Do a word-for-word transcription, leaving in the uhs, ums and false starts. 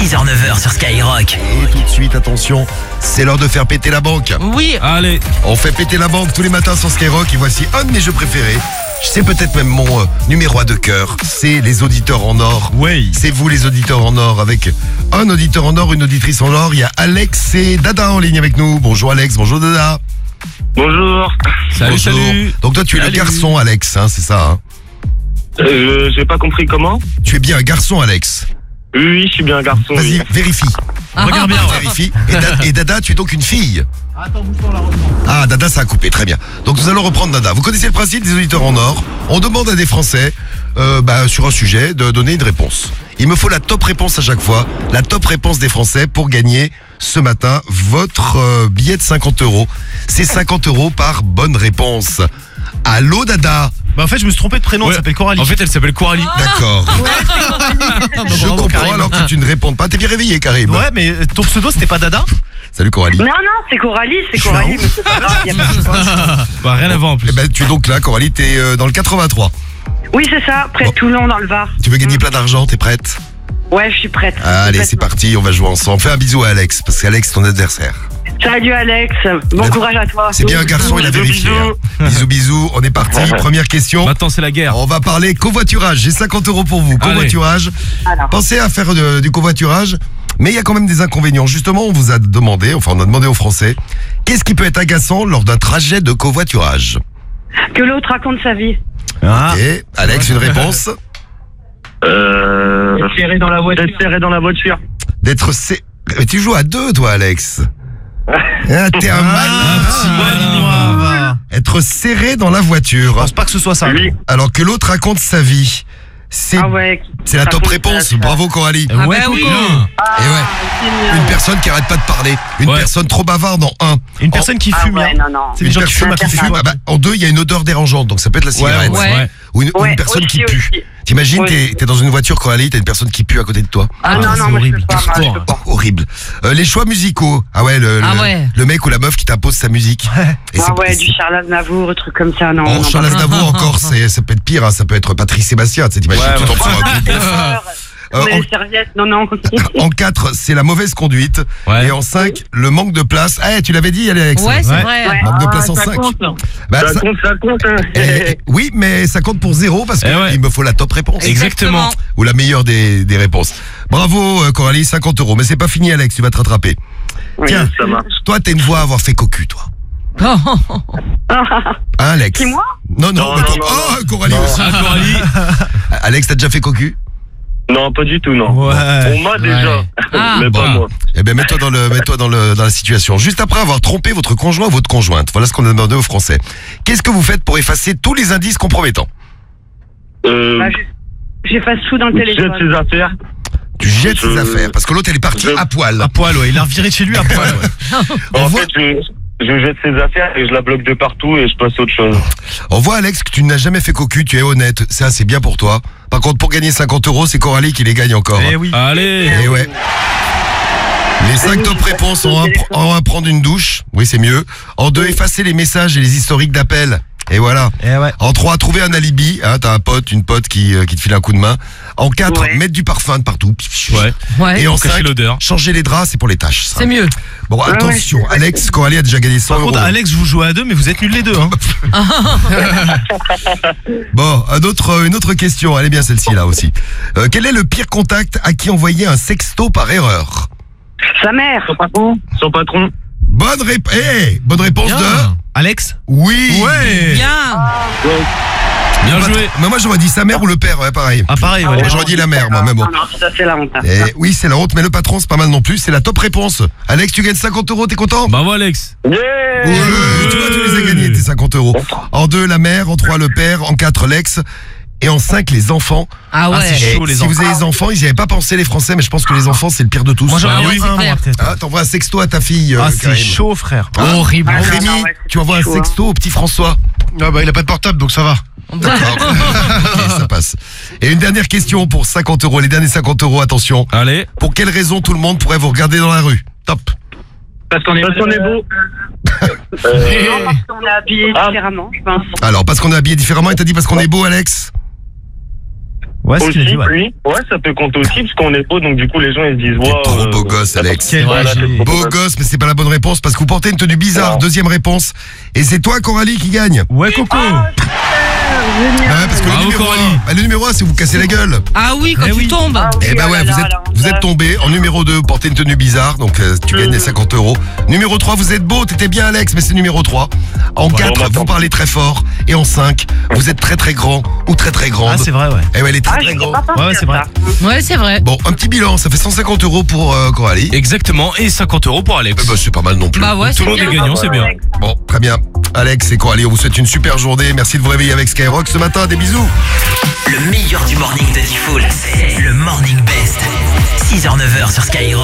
six heures neuf heures sur Skyrock. Et tout de suite, attention, c'est l'heure de faire péter la banque. Oui. Allez. On fait péter la banque tous les matins sur Skyrock et voici un de mes jeux préférés. C'est peut-être même mon euh, numéro un de cœur. C'est les auditeurs en or. Oui. C'est vous les auditeurs en or avec un auditeur en or, une auditrice en or. Il y a Alex et Dada en ligne avec nous. Bonjour Alex, bonjour Dada. Bonjour. Salut, Bonjour. salut. Donc toi tu es Salut. le garçon Alex, hein, c'est ça hein. Euh, j'ai pas compris comment. Tu es bien un garçon Alex. Oui, oui, je suis bien un garçon. Vas-y, oui. vérifie. Regarde bien. ouais. Vérifie. Et, Da- et Dada, tu es donc une fille. Ah, Dada, ça a coupé, très bien. Donc nous allons reprendre Dada. Vous connaissez le principe des auditeurs en or. On demande à des Français, euh, bah, sur un sujet, de donner une réponse. Il me faut la top réponse à chaque fois. La top réponse des Français pour gagner ce matin votre euh, billet de cinquante euros. C'est cinquante euros par bonne réponse. Allô Dada. Bah en fait je me suis trompé de prénom, Ouais. elle s'appelle Coralie. En fait, elle s'appelle Coralie. D'accord. Je Bravo, comprends Karim. alors que tu ne réponds pas. T'es bien réveillé, Karim. Ouais, mais ton pseudo c'était pas Dada? Salut Coralie. Non, non, c'est Coralie, c'est Je suis Coralie, un mais c'est pas grave, y a pas de quoi. Bah rien à voir en plus. Eh ben, tu es donc là, Coralie, t'es euh, dans le quatre-vingt-trois. Oui, c'est ça, près de Bon. Toulon, dans le Var. Tu veux gagner plein d'argent, t'es prête? Ouais, je suis prête. Allez, c'est Complètement. parti, on va jouer ensemble. Fais un bisou à Alex, parce qu'Alex, c'est ton adversaire. Salut Alex, bon Mais- courage à toi. C'est bien un garçon, il a Bisous, vérifié. bisous. hein. Bisous, bisous, on est parti. Première question. Maintenant, c'est la guerre. On va parler covoiturage. J'ai cinquante euros pour vous. Allez. Covoiturage. Alors, Pensez à faire de- du covoiturage, mais il y a quand même des inconvénients. Justement, on vous a demandé, enfin, on a demandé aux Français, qu'est-ce qui peut être agaçant lors d'un trajet de covoiturage? que l'autre raconte sa vie. Ah. Et Alex, une réponse? Euh, Serré dans la voiture. d'être serré dans la voiture. D'être sé... Mais tu joues à deux, toi, Alex. Ah, t'es un malin. petit malinois, va. Être serré dans la Je voiture. pense pas que ce soit ça. Oui. Alors que l'autre raconte sa vie. C'est Ah ouais. c'est la top raconte réponse. sa- Bravo Coralie. Ah ouais, bah oui. Coco. Ah, Et ouais. génial. Une personne qui arrête pas de parler. Une Ouais. personne trop bavarde en un. Une personne qui Ah fume. ouais, là. non, non. C'est les Une gens qui personne fument à qui fume. fume. Ah bah, en deux, il y a une odeur dérangeante. Donc ça peut être la cigarette. ouais. Ou une, ou Ouais, une personne qui aussi, pue. aussi. T'imagines, Oui. t'es t'es dans une voiture, Coralie, t'as une personne qui pue à côté de toi. Ah non, c'est non, moi je horrible. peux pas, moi, je peux pas. Horrible. Euh, les choix musicaux. Ah ouais, le, Ah le, ouais. le mec ou la meuf qui t'impose sa musique. Et Ah c'est- ouais, et du c'est- Charles Aznavour, un truc comme ça, non. Oh, non, Charles pas- Aznavour encore, c'est- ça peut être pire, hein, ça peut être Patrice Sébastien, tu sais, t'imagines, Ouais, tu ouais. tombes sur un couple. On Euh, met en- les serviettes, non, non. En quatre, c'est la mauvaise conduite. Ouais. Et en cinq, le manque de place. Eh, tu l'avais dit, Alex. Ouais, c'est Ouais. vrai. Ouais. Manque de Ah, place en ça cinq. compte. Bah, Ça ça- compte, ça compte. Hein. eh, oui, mais ça compte pour zéro parce qu'il Eh ouais. me faut la top réponse. Exactement. Ou la meilleure des, des réponses. Bravo, euh, Coralie, cinquante euros. Mais c'est pas fini, Alex, tu vas te rattraper. Oui, Tiens. ça marche. Toi, t'as une voix à avoir fait cocu, toi. Ah, Hein, Alex? Qui, moi Non, non, Non, mais non, toi- non, oh, non. Coralie Non. aussi. Ah, Coralie. Alex, t'as déjà fait cocu? Non, pas du tout, non. Ouais. On m'a déjà, Ah. mais pas Bon. moi. Eh bien, mets-toi dans le, mets-toi dans le, dans la situation. Juste après avoir trompé votre conjoint ou votre conjointe. Voilà ce qu'on a demandé aux Français. Qu'est-ce que vous faites pour effacer tous les indices compromettants? Euh, Bah, j'ai- J'efface tout dans le jette téléphone. ses affaires. Tu jettes ses Je- affaires. Parce que l'autre, elle est partie Je- à poil. À poil, ouais. Il a reviré de chez lui à poil, ouais. On En voit, fait, je, je jette ses affaires et je la bloque de partout et je passe à autre chose. on voit, Alex, que tu n'as jamais fait cocu. Tu es honnête. Ça, c'est bien pour toi. Par contre, pour gagner cinquante euros, c'est Coralie qui les gagne encore. Eh oui. Allez. Et ouais. Les cinq top réponses en un, en un, prendre une douche. Oui, c'est mieux. En deux, effacer les messages et les historiques d'appels. Et voilà. Eh ouais. En trois, trouver un alibi. Hein, t'as un pote, une pote qui, euh, qui te file un coup de main. En quatre, Ouais. mettre du parfum de partout. Ouais. Ouais. Et en Pour cacher cinq, l'odeur. changer les draps, c'est pour les tâches. ça. C'est mieux. Bon, ouais, attention, c'est- Alex, Coralie a déjà gagné cent Par euros. contre, Alex, vous jouez à deux, mais vous êtes nuls les deux, hein. Bon, un autre, euh, une autre question. Elle est bien celle-ci là aussi. Euh, quel est le pire contact à qui envoyer un sexto par erreur? Sa mère. Son patron Son patron. Bonne réponse. Eh, bonne réponse de. Alex? Oui. Ouais. Bien. Bien Pas joué. trop. Mais moi j'aurais dit sa mère ou le père, ouais, pareil. Ah, pareil, ouais. Moi, j'aurais dit la mère, moi, mais bon. Non, non, ça c'est la honte. hein. Eh, oui, c'est la honte, mais le patron, c'est pas mal non plus. C'est la top réponse. Alex, tu gagnes cinquante euros, t'es content? Bravo, Alex. Yeah. Ouais, tu vois, tu les as gagnés, tes cinquante euros. En deux, la mère. En trois, le père. En quatre, l'ex. Et en cinq, les enfants. Ah Ah, c'est ouais. chaud, Et les si enfants. vous avez des enfants, ils n'y avaient pas pensé, les Français, mais je pense que les enfants, c'est le pire de tous. Moi, j'en Ah ai oui. un, moi, peut-être. Ah, t'envoies un sexto à ta fille, euh, Ah, c'est Karim. chaud, frère. Hein Horrible. Ah, non, Rémi, non, ouais, c'est tu envoies un chaud, hein. sexto au petit François. Ah bah il a pas de portable donc ça va. D'accord. Ok, ça passe. Et une dernière question pour cinquante euros. Les derniers cinquante euros, attention. Allez. Pour quelle raison tout le monde pourrait vous regarder dans la rue? Top. Parce qu'on est, Parce qu'on est beau. Non, parce qu'on est habillé Ah. différemment, je pense. Alors, parce qu'on est habillé différemment, et t'as dit parce qu'on est beau, Alex? Ouais, c'est ce qu'il a Aussi, dit, ouais. oui. Ouais, ça peut compter aussi, parce qu'on est beau, donc du coup, les gens, ils se disent, T'es wow, trop euh, beau gosse, Alex. Quel Voilà, âge t'es il- trop Beau gosse, mais c'est pas la bonne réponse parce que vous portez une tenue bizarre. Non. Deuxième réponse. Et c'est toi, Coralie, qui gagne. Ouais, Coco. Ah, génial. Ah ouais, parce que le Bravo, numéro Coralie. un, bah, le numéro un, c'est vous casser la gueule. Ah oui, quand Eh tu oui. tombes. Ah oui, Eh ben oh ouais, là vous là, êtes, là, vous on êtes va- tombé. En numéro deux, portez une tenue bizarre, donc euh, tu gagnes les cinquante euros. Numéro trois, vous êtes beau, t'étais bien Alex, mais c'est numéro trois. En quatre, bah, vous tant parlez très fort. Et en cinq, vous êtes très très grand ou très très grande. Ah, c'est vrai, ouais. Eh ouais, elle est très Ah, très je grande. pas pensé Ouais, ouais, à c'est vrai. ça. Ouais, c'est vrai. Bon, un petit bilan, ça fait cent cinquante euros pour euh, Coralie. Exactement, et cinquante euros pour Alex. Eh ben, c'est pas mal non plus. Bah ouais, Tout c'est le monde est bien. gagnant, c'est bien. Bon, très bien. Alex et Coralie, on vous souhaite une super journée. Merci de vous réveiller avec Skyrock ce matin. Des bisous. Le meilleur du morning de Diffoul, c'est le Morning Best. six heures neuf heures sur Skyrock.